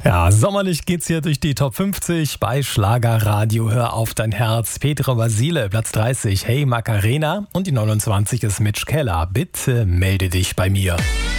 Ja, sommerlich geht's hier durch die Top 50 bei Schlagerradio. Hör auf dein Herz. Petra Basile, Platz 30. Hey Macarena. Und die 29 ist Mitch Keller. Bitte melde dich bei mir.